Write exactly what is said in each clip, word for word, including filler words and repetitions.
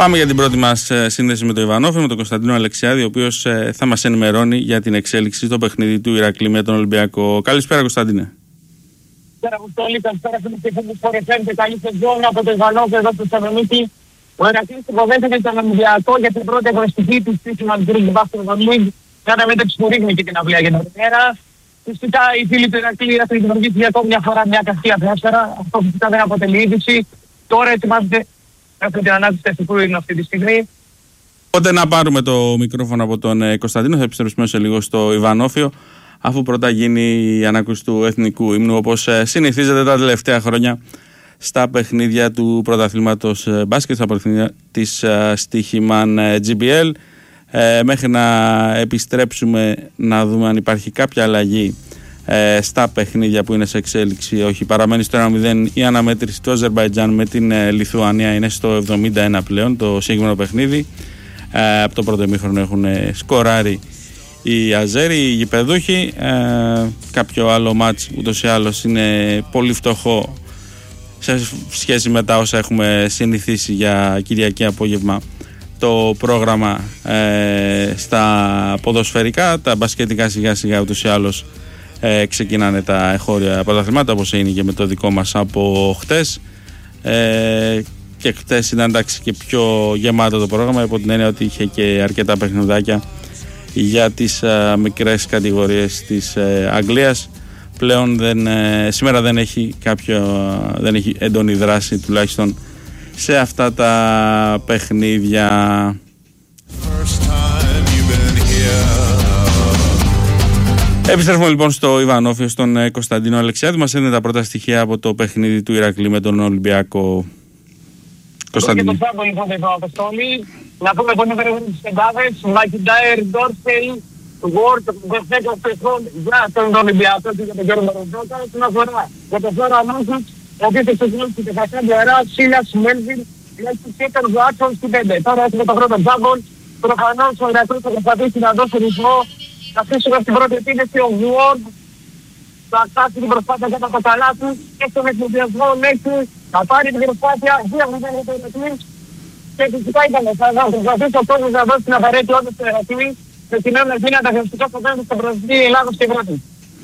Πάμε για την πρώτη μας σύνδεση με τον Ιβανόφιο, με τον Κωνσταντίνο Αλεξιάδη, ο οποίος θα μας ενημερώνει για την εξέλιξη στο παιχνίδι του Ηρακλή με τον Ολυμπιακό. Καλησπέρα, Κωνσταντίνε. Καλησπέρα, Αποστόλη. Καλησπέρα σε όλους που φορεσαίνετε. Καλή σεζόν από τον Ιβανόφιο εδώ στο Θεσσαλονίκη. Ο Ηρακλής υποδέχεται τον Ολυμπιακό για την πρώτη αγωνιστική του στη σημαντική Basketball League. Κάνα μέτρηση που ρίχνει και την αυλαία για την ημέρα. Φυσικά οι φίλοι του Ηρακλή έχουν δημιουργήσει για ακόμη μια φορά μια καυτή ατμόσφαιρα. Αυτό φυσικά δεν αποτελεί είδηση. Τώρα ετοιμάζεται. Έχουμε την ανάπτυξη τεχνικού ύλου αυτή τη στιγμή. Οπότε να πάρουμε το μικρόφωνο από τον ε, Κωνσταντίνο, θα επιστρέψουμε σε λίγο στο Ιβανόφιο, αφού πρώτα γίνει η ανάκουση του εθνικού ύμνου, όπως ε, συνηθίζεται τα τελευταία χρόνια στα παιχνίδια του πρωταθλήματος ε, μπάσκετ, στα παιχνίδια της ε, Στοίχημαν ε, τζι μπι ελ. Ε, μέχρι να επιστρέψουμε να δούμε αν υπάρχει κάποια αλλαγή ε, στα παιχνίδια που είναι σε εξέλιξη. Όχι, παραμένει στο ένα μηδέν η αναμέτρηση του Αζερμπαϊτζάν με την ε, Λιθουανία, είναι στο εβδομήντα ένα πλέον το συγκεκριμένο παιχνίδι. Ε, από το πρώτο ημίχρονο έχουν σκοράρει οι Αζέροι, οι γηπεδούχοι. Ε, κάποιο άλλο μάτς ούτως ή άλλως είναι πολύ φτωχό σε σχέση με τα όσα έχουμε συνηθίσει για Κυριακή απόγευμα το πρόγραμμα ε, στα ποδοσφαιρικά. Τα μπασκετικά σιγά σιγά ούτως ή άλλως ε, ξεκινάνε τα εγχώρια πρωταθλήματα, όπως είναι και με το δικό μας από χτες. Ε, και χτες ήταν εντάξει και πιο γεμάτο το πρόγραμμα, υπό την έννοια ότι είχε και αρκετά παιχνιδάκια για τις α, μικρές κατηγορίες της ε, Αγγλίας. Πλέον δεν, ε, σήμερα δεν έχει κάποιο, δεν έχει έντονη δράση τουλάχιστον σε αυτά τα παιχνίδια. Επιστρέφουμε λοιπόν στο Ιβανόφιο, στον ε, Κωνσταντίνο Αλεξιάδη. Μας έδινε τα πρώτα στοιχεία από το παιχνίδι του Ηρακλή με τον Ολυμπιακό. Κωνσταντίνο. Και το Σάββο λοιπόν εδώ Αποστόλη. Να πούμε πως έφερε τις πεντάδες. Μακιντάιρ, Ντόρσεϊ, Γουόρτ, Βεφέκα, Πεθόν για τον Ολυμπιακό και για τον Γιώργο Μαροντόκα. Την αφορά για τον Φόρο Ανώσος, ο οποίος εξεκινήσει και Φασάντι Αρά, Σίλας, Μέλβιν, Λέξης και τον Ζουάτσον στην πέντε. Τώρα έχουμε το πρώτο Τζάμπολ. Προφανώς ο Ηρακλής θα προσπαθήσει να δώσει ρυθμό. Θα αφήσει στην πρώτη επίδεση ο Γουόρτ. Θα φτάσει την προσπάθεια για τα καλά του και στον εκμεταλλισμό μέχρι να πάρει την προσπάθεια δύο μηδέν για το Ηρακλή. Και φυσικά ήταν θα προσπαθήσει ο κόσμος να δώσει την απαραίτητη όντως στο Ηρακλή, προκειμένου να γίνει ανταγωνιστικό αποτέλεσμα στην προσβή Ελλάδος και Ευρώπη.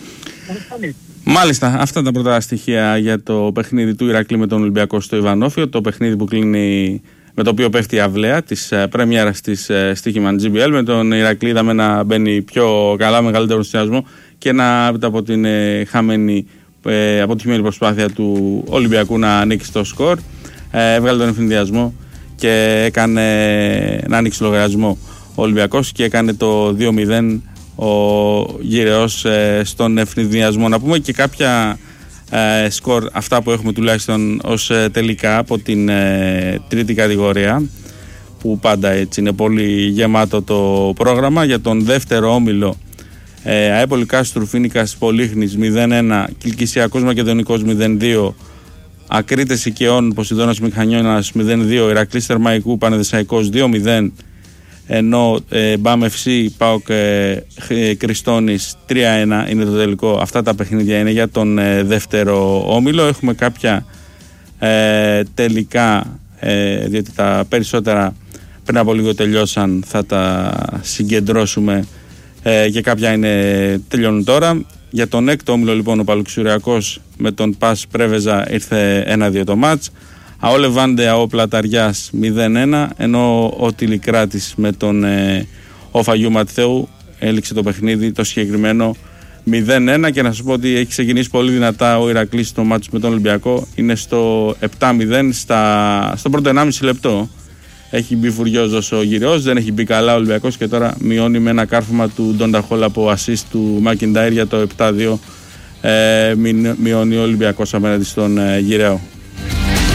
Μάλιστα, αυτά τα πρώτα στοιχεία για το παιχνίδι του Ηρακλή με τον Ολυμπιακό στο Ιβανόφιο. Το παιχνίδι που κλείνει, με το οποίο πέφτει η αυλαία της πρέμιερας της Στοίχημαν τζι μπι ελ. Με τον Ηρακλή είδαμε να μπαίνει πιο καλά, μεγαλύτερο ενθουσιασμό και να από την ε, χαμένη ε, αποτυχημένη προσπάθεια του Ολυμπιακού να ανοίξει το σκορ. Ε, έβγαλε τον ευνηδιασμό και έκανε να ανοίξει λογαριασμό ο Ολυμπιακός και έκανε το δύο μηδέν ο γυρεός ε, στον ευνηδιασμό. Να πούμε και κάποια ε, σκορ, αυτά που έχουμε τουλάχιστον ως ε, τελικά από την ε, τρίτη κατηγορία, που πάντα έτσι είναι πολύ γεμάτο το πρόγραμμα. Για τον δεύτερο όμιλο, ε, Αέπολη Κάστρου Φίνικας Πολύχνης μηδέν ένα, Κιλκυσιακός Μακεδονικός μηδέν δύο, Ακρίτες Οικαιών Ποσειδώνας Μηχανιώνας μηδέν δύο, Ηρακλής Θερμαϊκού Πανεδεσσαϊκός δύο μηδέν, ενώ ε, Μπαμ εφ σι ΠΑΟΚ ε, Κριστόνης τρία ένα είναι το τελικό. Αυτά τα παιχνίδια είναι για τον ε, δεύτερο όμιλο. Έχουμε κάποια ε, τελικά, ε, διότι τα περισσότερα πριν από λίγο τελειώσαν, θα τα συγκεντρώσουμε ε, και κάποια είναι, τελειώνουν τώρα. Για τον έκτο όμιλο λοιπόν ο Παλουξουριακός με τον Πας Πρέβεζα ήρθε ένα δύο το μάτς. ΑΟ Λεβάντε ΑΟ Πλαταριάς μηδέν ένα, ενώ ο Τιλικράτης με τον ε, Οφαγιού Ματθαίου έληξε το παιχνίδι το συγκεκριμένο μηδέν ένα. Και να σας πω ότι έχει ξεκινήσει πολύ δυνατά ο Ηρακλής στο μάτς με τον Ολυμπιακό. Είναι στο επτά μηδέν στα, στο πρώτο ενάμιση λεπτό. Έχει μπει φουριόζος ο γυρεός, δεν έχει μπει καλά ο Ολυμπιακός και τώρα μειώνει με ένα κάρφωμα του Ντονταχόλ από assist του Μακιντάιρ για το επτά δύο. Ε, μειώνει ο Ολυμπιακός απέναντι στον ε, γυρεό.